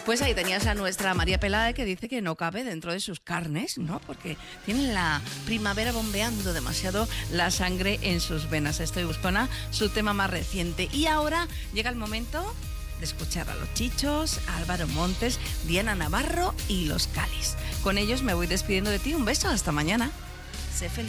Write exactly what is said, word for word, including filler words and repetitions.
Pues ahí tenías a nuestra María Peláez, que dice que no cabe dentro de sus carnes, ¿no? Porque tiene la primavera bombeando demasiado la sangre en sus venas. Estoy buscando su tema más reciente. Y ahora llega el momento de escuchar a Los Chichos, a Álvaro Montes, Diana Navarro y Los Calis. Con ellos me voy despidiendo de ti. Un beso, hasta mañana. Sé feliz.